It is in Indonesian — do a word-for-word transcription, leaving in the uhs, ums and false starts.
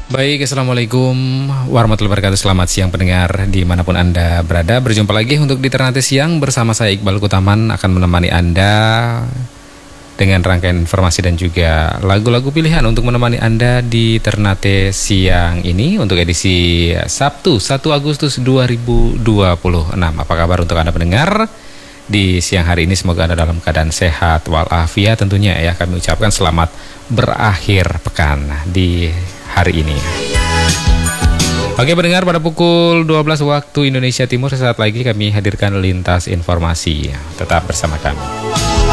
Baik, Assalamualaikum warahmatullahi wabarakatuh. Selamat siang pendengar dimanapun Anda berada. Berjumpa lagi untuk di Ternate Siang bersama saya Iqbal Kutaman akan menemani Anda dengan rangkaian informasi dan juga lagu-lagu pilihan untuk menemani Anda di Ternate Siang ini untuk edisi Sabtu satu Agustus dua ribu dua puluh enam. Apa kabar untuk Anda pendengar? Di siang hari ini semoga Anda dalam keadaan sehat walafiat tentunya ya. Kami ucapkan selamat berakhir pekan di hari ini. Oke pendengar, pada pukul dua belas waktu Indonesia Timur sesaat lagi kami hadirkan lintas informasi. Tetap bersama kami.